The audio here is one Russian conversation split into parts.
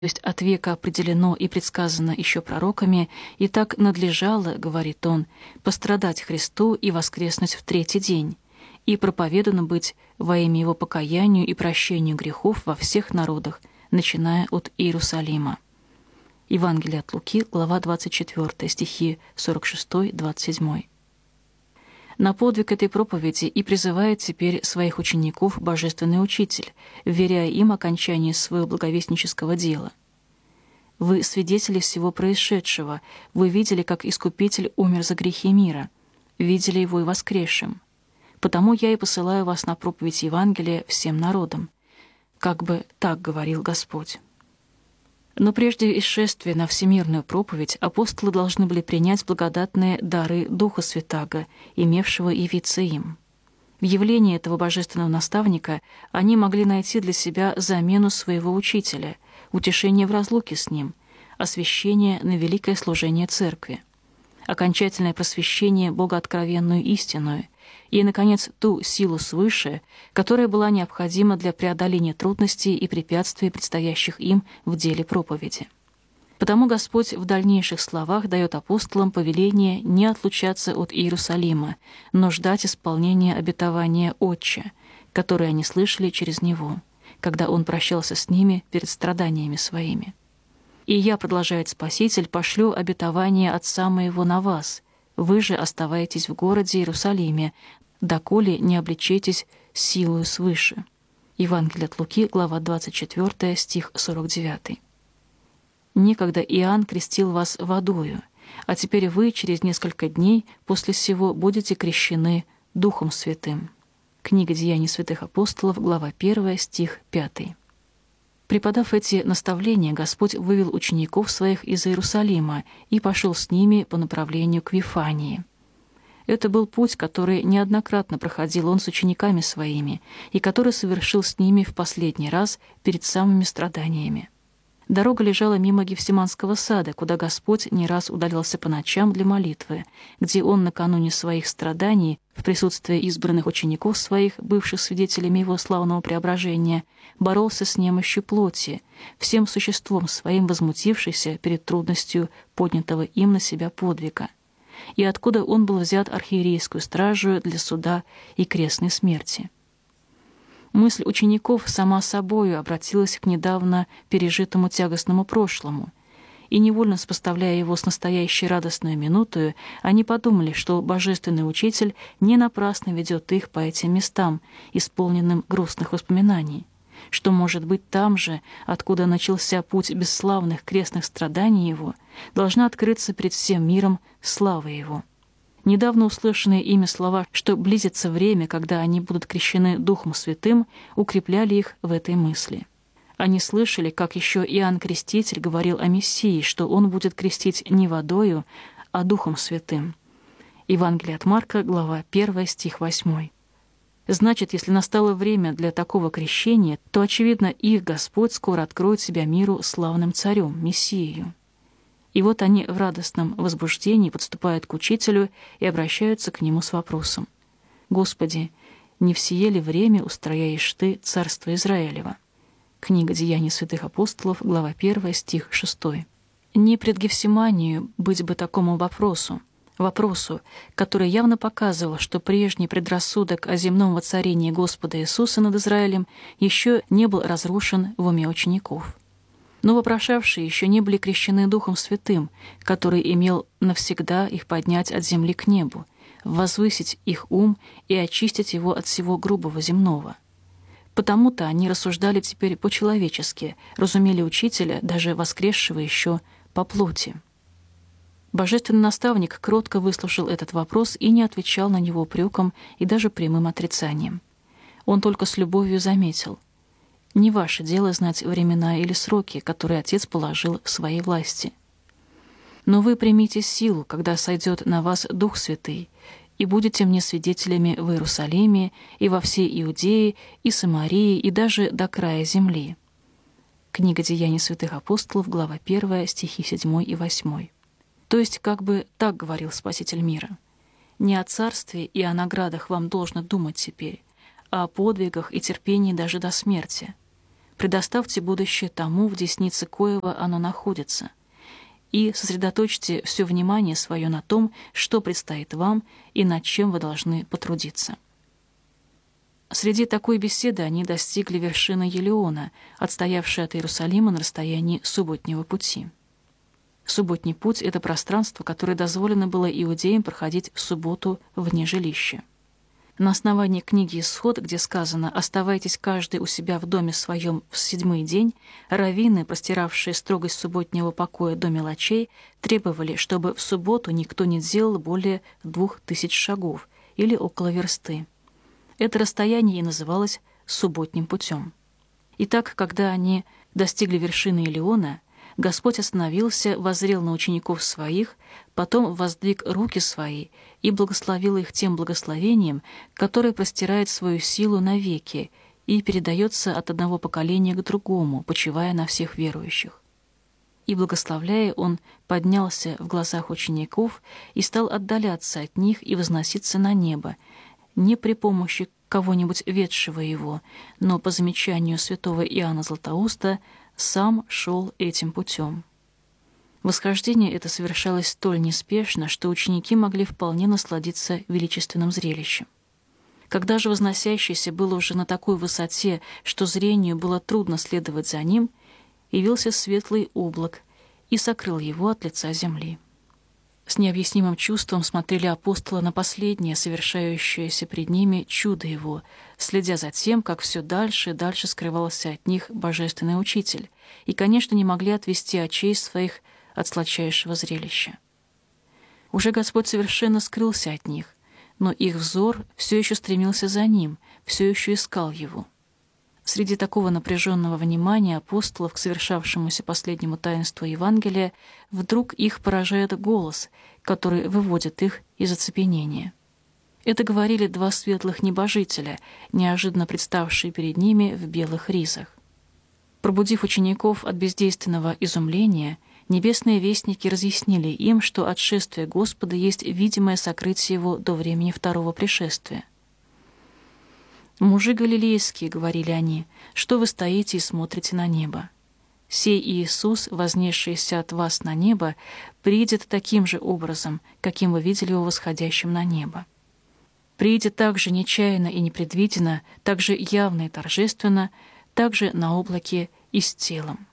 есть от века определено и предсказано еще пророками, и так надлежало, говорит он, пострадать Христу и воскреснуть в третий день, и проповедано быть во имя Его покаянию и прощению грехов во всех народах, начиная от Иерусалима. Евангелие от Луки, глава 24, стихи 46-27. На подвиг этой проповеди и призывает теперь своих учеников Божественный Учитель, вверяя им окончание своего благовестнического дела. «Вы свидетели всего происшедшего, вы видели, как Искупитель умер за грехи мира, видели Его и воскресшим. Потому я и посылаю вас на проповедь Евангелия всем народам». Как бы так говорил Господь. Но прежде исшествия на всемирную проповедь апостолы должны были принять благодатные дары Духа Святаго, имевшего явиться им. В явлении этого божественного наставника они могли найти для себя замену своего учителя, утешение в разлуке с ним, освящение на великое служение Церкви, окончательное просвещение богооткровенную истинную и, наконец, ту силу свыше, которая была необходима для преодоления трудностей и препятствий, предстоящих им в деле проповеди. Потому Господь в дальнейших словах дает апостолам повеление не отлучаться от Иерусалима, но ждать исполнения обетования Отче, которое они слышали через Него, когда Он прощался с ними перед страданиями Своими. «И я, — продолжает Спаситель, — пошлю обетование Отца Моего на вас. Вы же оставайтесь в городе Иерусалиме, доколе не облечетесь силою свыше». Евангелие от Луки, глава 24, стих 49. «Некогда Иоанн крестил вас водою, а теперь вы через несколько дней после сего будете крещены Духом Святым». Книга Деяний святых апостолов, глава 1, стих 5. Преподав эти наставления, Господь вывел учеников своих из Иерусалима и пошел с ними по направлению к Вифании. Это был путь, который неоднократно проходил он с учениками своими и который совершил с ними в последний раз перед самыми страданиями. Дорога лежала мимо Гефсиманского сада, куда Господь не раз удалялся по ночам для молитвы, где Он накануне своих страданий, в присутствии избранных учеников своих, бывших свидетелями Его славного преображения, боролся с немощью плоти, всем существом своим возмутившийся перед трудностью поднятого им на себя подвига, и откуда Он был взят архиерейскую стражу для суда и крестной смерти. Мысль учеников сама собою обратилась к недавно пережитому тягостному прошлому, и, невольно сопоставляя его с настоящей радостной минутою, они подумали, что Божественный Учитель не напрасно ведет их по этим местам, исполненным грустных воспоминаний, что, может быть, там же, откуда начался путь бесславных крестных страданий Его, должна открыться пред всем миром слава Его. Недавно услышанные ими слова, что близится время, когда они будут крещены Духом Святым, укрепляли их в этой мысли. Они слышали, как еще Иоанн Креститель говорил о Мессии, что он будет крестить не водою, а Духом Святым. Евангелие от Марка, глава 1, стих 8. Значит, если настало время для такого крещения, то, очевидно, их Господь скоро откроет себя миру славным царем, Мессией. И вот они в радостном возбуждении подступают к Учителю и обращаются к Нему с вопросом: «Господи, не в сие ли время устрояешь Ты царство Израилева?» Книга Деяний святых апостолов, глава 1, стих 6. Не пред Гефсиманию быть бы такому вопросу, который явно показывал, что прежний предрассудок о земном воцарении Господа Иисуса над Израилем еще не был разрушен в уме учеников. Но вопрошавшие еще не были крещены Духом Святым, который имел навсегда их поднять от земли к небу, возвысить их ум и очистить его от всего грубого земного. Потому-то они рассуждали теперь по-человечески, разумели Учителя, даже воскресшего еще по плоти. Божественный наставник кротко выслушал этот вопрос и не отвечал на него упреком и даже прямым отрицанием. Он только с любовью заметил: «Не ваше дело знать времена или сроки, которые Отец положил в своей власти. Но вы примите силу, когда сойдет на вас Дух Святый, и будете мне свидетелями в Иерусалиме и во всей Иудее и Самарии и даже до края земли». Книга Деяний святых апостолов, глава 1, стихи 7 и 8. То есть, как бы так говорил Спаситель мира: «Не о царстве и о наградах вам должно думать теперь, а о подвигах и терпении даже до смерти. предоставьте будущее тому, в деснице коего оно находится, и сосредоточьте все внимание свое на том, что предстоит вам и над чем вы должны потрудиться». Среди такой беседы они достигли вершины Елеона, отстоявшей от Иерусалима на расстоянии субботнего пути. Субботний путь — это пространство, которое дозволено было иудеям проходить в субботу вне жилища. На основании книги «Исход», где сказано «Оставайтесь каждый у себя в доме своем в 7-й день», раввины, простиравшие строгость субботнего покоя до мелочей, требовали, чтобы в субботу никто не делал более 2000 шагов или около версты. Это расстояние и называлось субботним путем. Итак, когда они достигли вершины Елеона, Господь остановился, воззрел на учеников своих, потом воздвиг руки свои и благословил их тем благословением, которое простирает свою силу навеки и передается от одного поколения к другому, почивая на всех верующих. И, благословляя, он поднялся в глазах учеников и стал отдаляться от них и возноситься на небо, не при помощи кого-нибудь ведшего его, но по замечанию святого Иоанна Златоуста сам шел этим путем. Восхождение это совершалось столь неспешно, что ученики могли вполне насладиться величественным зрелищем. Когда же возносящийся был уже на такой высоте, что зрению было трудно следовать за ним, явился светлый облак и сокрыл его от лица земли. С необъяснимым чувством смотрели апостолы на последнее, совершающееся пред ними чудо его, следя за тем, как все дальше и дальше скрывался от них божественный учитель, и, конечно, не могли отвести очей своих от сладчайшего зрелища. Уже Господь совершенно скрылся от них, но их взор все еще стремился за ним, все еще искал его. Среди такого напряженного внимания апостолов к совершавшемуся последнему таинству Евангелия вдруг их поражает голос, который выводит их из оцепенения. Это говорили два светлых небожителя, неожиданно представшие перед ними в белых ризах. Пробудив учеников от бездейственного изумления, небесные вестники разъяснили им, что отшествие Господа есть видимое сокрытие Его до времени второго пришествия. «Мужи галилейские, — говорили они, — что вы стоите и смотрите на небо? Сей Иисус, вознесшийся от вас на небо, приидет таким же образом, каким вы видели его восходящим на небо. Приидет так же нечаянно и непредвиденно, так же явно и торжественно, так же на облаке и с телом».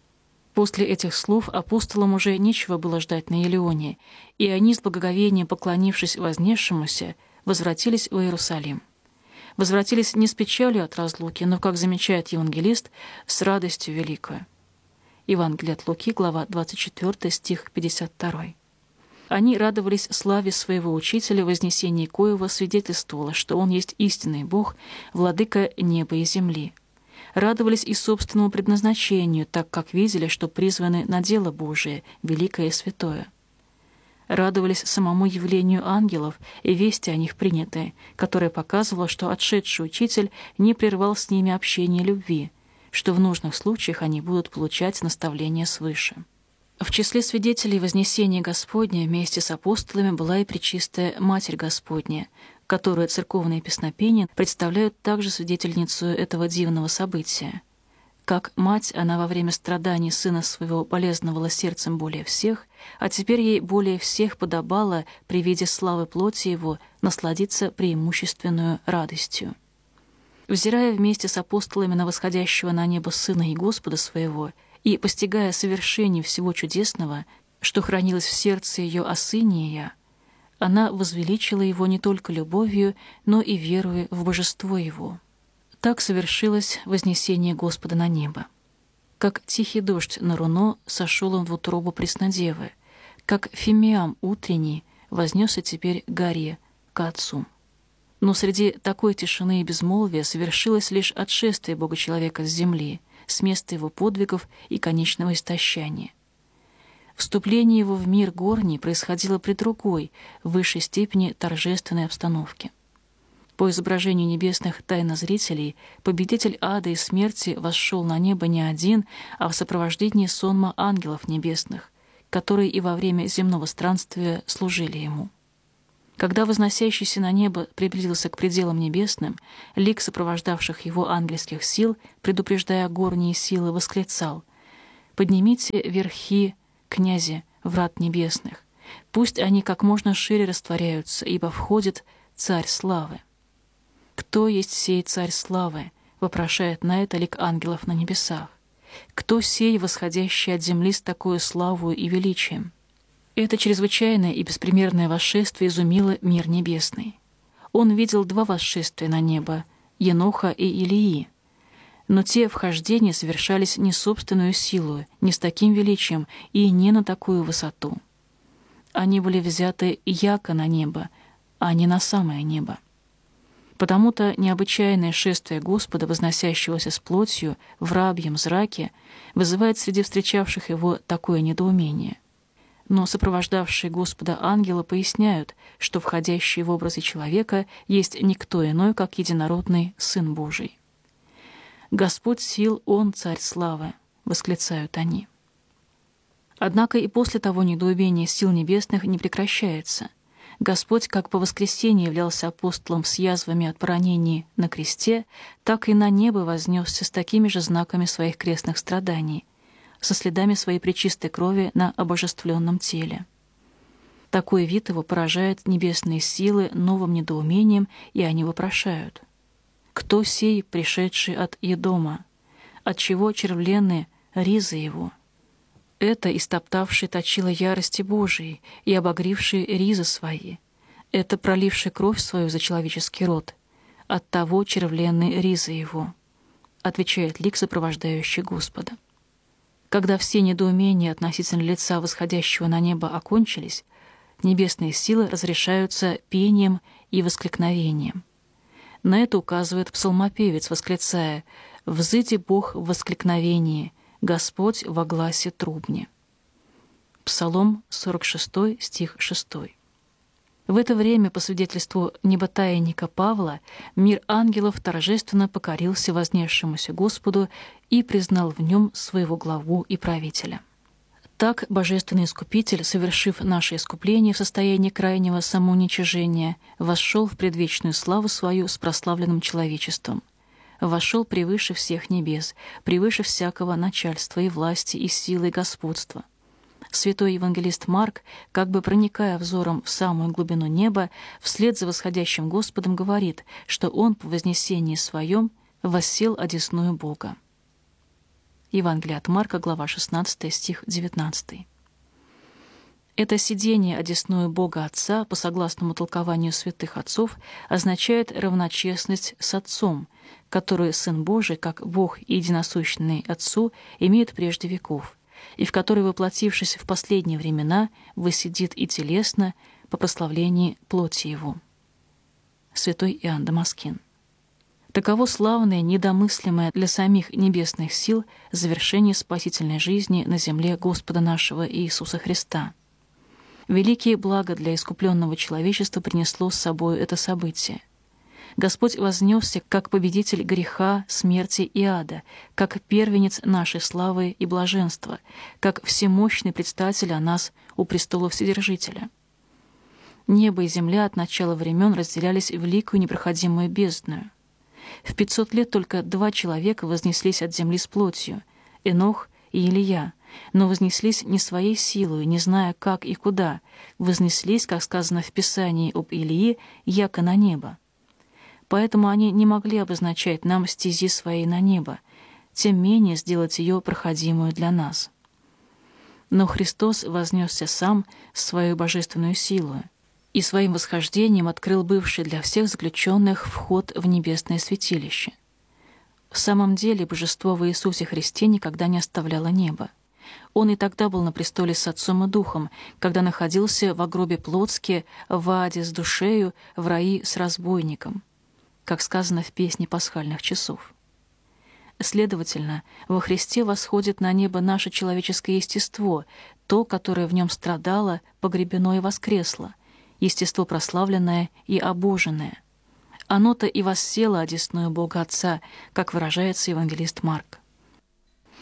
После этих слов апостолам уже нечего было ждать на Елеоне, и они, с благоговением поклонившись вознесшемуся, возвратились в Иерусалим. Возвратились не с печалью от разлуки, но, как замечает евангелист, с радостью великою. Евангелие от Луки, глава 24, стих 52. Они радовались славе своего учителя, вознесение коего свидетельствовало, что он есть истинный Бог, владыка неба и земли. Радовались и собственному предназначению, так как видели, что призваны на дело Божие, великое и святое. Радовались самому явлению ангелов и вести о них принятые, которое показывало, что отшедший учитель не прервал с ними общение любви, что в нужных случаях они будут получать наставления свыше. В числе свидетелей вознесения Господня вместе с апостолами была и Пречистая Матерь Господня, которую церковные песнопения представляют также свидетельницу этого дивного события. Как мать, она во время страданий сына своего болезновала сердцем более всех, а теперь ей более всех подобало при виде славы плоти его насладиться преимущественную радостью. Взирая вместе с апостолами на восходящего на небо Сына и Господа своего и постигая совершение всего чудесного, что хранилось в сердце ее о Сыне ее, она возвеличила его не только любовью, но и верою в божество его. Так совершилось вознесение Господа на небо. Как тихий дождь на руно сошел он в утробу Преснодевы, как фимиам утренний вознесся теперь горе к Отцу. Но среди такой тишины и безмолвия совершилось лишь отшествие Бога-человека с земли, с места его подвигов и конечного истощания. Вступление его в мир горний происходило при другой, в высшей степени торжественной обстановке. По изображению небесных тайнозрителей, победитель ада и смерти восшел на небо не один, а в сопровождении сонма ангелов небесных, которые и во время земного странствия служили ему. Когда возносящийся на небо приблизился к пределам небесным, лик сопровождавших его ангельских сил, предупреждая горние силы, восклицал: «Поднимите верхи, князи, врат небесных, пусть они как можно шире растворяются, ибо входит Царь славы». «Кто есть сей Царь славы?» — вопрошает на это лик ангелов на небесах. «Кто сей, восходящий от земли с такой славою и величием?» Это чрезвычайное и беспримерное восшествие изумило мир небесный. Он видел два восшествия на небо — Еноха и Илии. Но те вхождения совершались не собственную силою, не с таким величием и не на такую высоту. Они были взяты яко на небо, а не на самое небо. Потому-то необычайное шествие Господа, возносящегося с плотью в рабьем зраке, вызывает среди встречавших его такое недоумение. Но сопровождавшие Господа ангелы поясняют, что входящий в образе человека есть никто иной, как единородный Сын Божий. «Господь сил, Он Царь славы!» — восклицают они. Однако и после того недоумения сил небесных не прекращается. Господь как по воскресенье являлся апостолом с язвами от поранений на кресте, так и на небо вознесся с такими же знаками своих крестных страданий, со следами своей пречистой крови на обожествленном теле. Такой вид его поражает небесные силы новым недоумением, и они вопрошают: «Кто сей, пришедший от Едома? Отчего червлены ризы его?» Это истоптавший точило ярости Божией и обогривший ризы свои. Это проливший кровь свою за человеческий род. Оттого червлены ризы его, отвечает лик, сопровождающий Господа. Когда все недоумения относительно лица восходящего на небо окончились, небесные силы разрешаются пением и воскликновением. На это указывает псалмопевец, восклицая: «Взыди Бог в воскликновении, Господь во гласе трубне». Псалом 46, стих 6. В это время, по свидетельству неботаянника Павла, мир ангелов торжественно покорился вознесшемуся Господу и признал в нем своего главу и правителя. Так Божественный Искупитель, совершив наше искупление в состоянии крайнего самоуничижения, вошел в предвечную славу свою с прославленным человечеством, вошел превыше всех небес, превыше всякого начальства и власти, и силы, и господства. Святой евангелист Марк, как бы проникая взором в самую глубину неба, вслед за восходящим Господом говорит, что он по вознесении своем воссел одесную Бога. Евангелие от Марка, глава 16, стих 19. Это сидение одесную Бога Отца, по согласному толкованию святых отцов, означает равночестность с Отцом, которую Сын Божий, как Бог и единосущный Отцу, имеет прежде веков, и в которой, воплотившись в последние времена, воссидит и телесно по прославлении плоти Его. Святой Иоанн Дамаскин. Таково славное, недомыслимое для самих небесных сил завершение спасительной жизни на земле Господа нашего Иисуса Христа. Великие блага для искупленного человечества принесло с собой это событие. Господь вознесся как победитель греха, смерти и ада, как первенец нашей славы и блаженства, как всемощный предстатель о нас у престола Вседержителя. Небо и земля от начала времен разделялись в великую непроходимую бездную. В 500 лет только 2 человека вознеслись от земли с плотью — Энох и Илия, но вознеслись не своей силой, не зная, как и куда, вознеслись, как сказано в Писании об Илии, яко на небо. Поэтому они не могли обозначать нам стези своей на небо, тем менее сделать ее проходимую для нас. Но Христос вознесся сам свою божественную силу и своим восхождением открыл бывший для всех заключенных вход в небесное святилище. В самом деле божество в Иисусе Христе никогда не оставляло небо. Он и тогда был на престоле с Отцом и Духом, когда находился в гробе плотске, в аде с душею, в раи с разбойником, как сказано в песне пасхальных часов. Следовательно, во Христе восходит на небо наше человеческое естество, то, которое в нем страдало, погребено и воскресло, естество прославленное и обоженное. Оно-то и воссело одесную Бога Отца, как выражается евангелист Марк.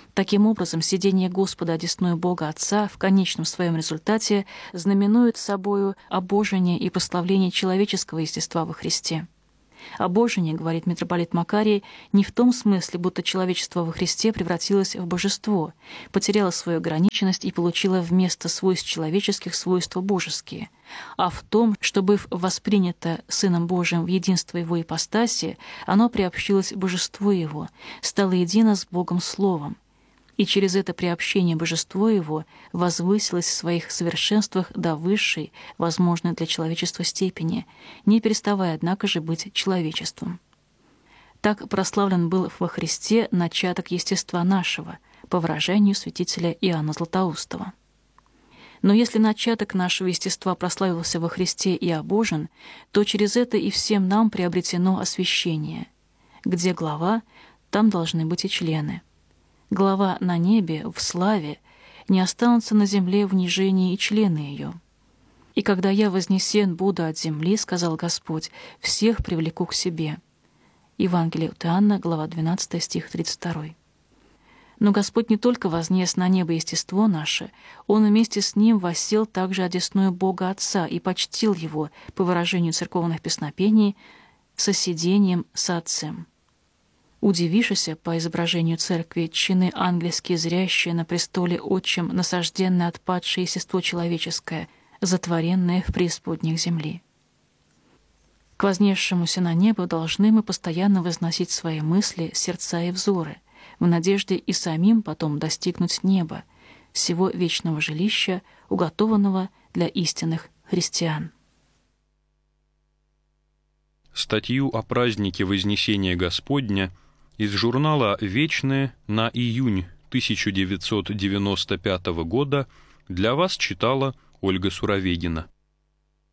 Таким образом, сидение Господа одесную Бога Отца в конечном своем результате знаменует собою обожение и прославление человеческого естества во Христе. Обожение, говорит митрополит Макарий, не в том смысле, будто человечество во Христе превратилось в божество, потеряло свою ограниченность и получило вместо свойств человеческих свойства божеские, а в том, что, быв воспринято Сыном Божиим в единство Его ипостаси, оно приобщилось божеству Его, стало едино с Богом Словом, и через это приобщение божество Его возвысилось в своих совершенствах до высшей, возможной для человечества степени, не переставая, однако же, быть человечеством. Так прославлен был во Христе начаток естества нашего, по выражению святителя Иоанна Златоустова. Но если начаток нашего естества прославился во Христе и обожен, то через это и всем нам приобретено освящение. Где глава, там должны быть и члены. Глава на небе, в славе, не останутся на земле в унижении и члены ее. «И когда я вознесен буду от земли, — сказал Господь, — всех привлеку к себе». Евангелие от Иоанна, глава 12, стих 32. Но Господь не только вознес на небо естество наше, Он вместе с Ним воссел также одесную Бога Отца и почтил Его, по выражению церковных песнопений, соседением со Отцем. Удивишися, по изображению церкви, чины ангельские зрящие на престоле отчим насажденное отпадшее естество человеческое, затворенное в преисподних земли. К вознесшемуся на небо должны мы постоянно возносить свои мысли, сердца и взоры, в надежде и самим потом достигнуть неба, сего вечного жилища, уготованного для истинных христиан. Статью о празднике Вознесения Господня из журнала «Вечное» на июнь 1995 года для вас читала Ольга Суровегина.